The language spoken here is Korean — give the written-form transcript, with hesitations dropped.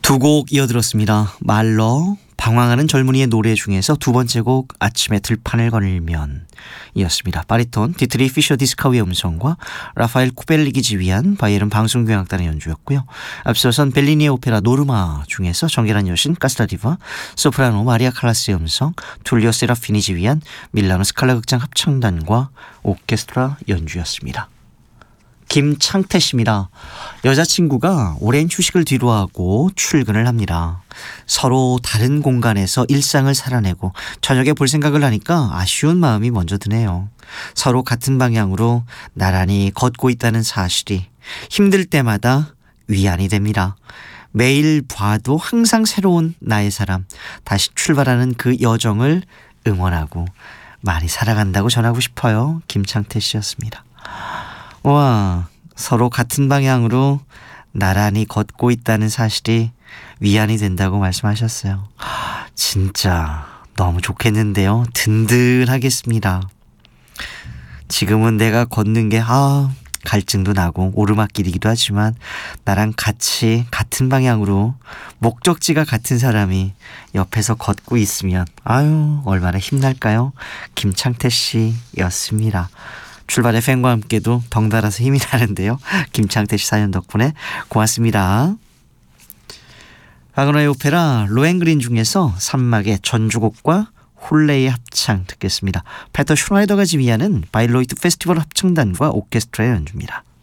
두 곡 이어들었습니다. 말러, 방황하는 젊은이의 노래 중에서 두 번째 곡 아침에 들판을 걸으면 이었습니다. 바리톤 디트리 피셔 디스카우의 음성과 라파엘 쿠벨리기 지휘한 바이에른 방송교향악단의 연주였고요. 앞서선 벨리니의 오페라 노르마 중에서 정결한 여신 카스타디바, 소프라노 마리아 칼라스의 음성, 툴리오 세라피니 지휘한 밀라노 스칼라 극장 합창단과 오케스트라 연주였습니다. 김창태 씨입니다. 여자친구가 오랜 휴식을 뒤로하고 출근을 합니다. 서로 다른 공간에서 일상을 살아내고 저녁에 볼 생각을 하니까 아쉬운 마음이 먼저 드네요. 서로 같은 방향으로 나란히 걷고 있다는 사실이 힘들 때마다 위안이 됩니다. 매일 봐도 항상 새로운 나의 사람, 다시 출발하는 그 여정을 응원하고 많이 살아간다고 전하고 싶어요. 김창태 씨였습니다. 와, 서로 같은 방향으로 나란히 걷고 있다는 사실이 위안이 된다고 말씀하셨어요. 진짜 너무 좋겠는데요. 든든하겠습니다. 지금은 내가 걷는 게 갈증도 나고 오르막길이기도 하지만 나랑 같이 같은 방향으로 목적지가 같은 사람이 옆에서 걷고 있으면 얼마나 힘날까요? 김창태 씨였습니다. 출발의 팬과 함께도 덩달아서 힘이 나는데요. 김창태 씨 사연 덕분에 고맙습니다. 와그너의 오페라 로엔그린 중에서 산막의 전주곡과 홀레의 합창 듣겠습니다. 페터 슈나이더가 지휘하는 바이로이트 페스티벌 합창단과 오케스트라의 연주입니다.